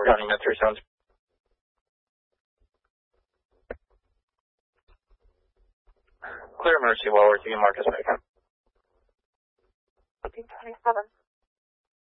County Med 3 sounds. Clear emergency while we're keeping Marcus back. 1827.